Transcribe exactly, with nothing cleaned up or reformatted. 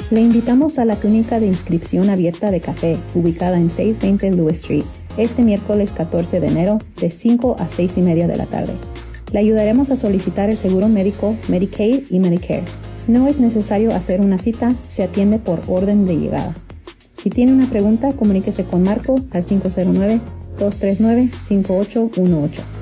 Le invitamos a la clínica de inscripción abierta de café, ubicada en seiscientos veinte Lewis Street, este miércoles catorce de enero, de cinco a seis y media de la tarde. Le ayudaremos a solicitar el seguro médico, Medicaid y Medicare. No es necesario hacer una cita, se atiende por orden de llegada. Si tiene una pregunta, comuníquese con Marco al cinco cero nueve, dos tres nueve, cinco ocho uno ocho.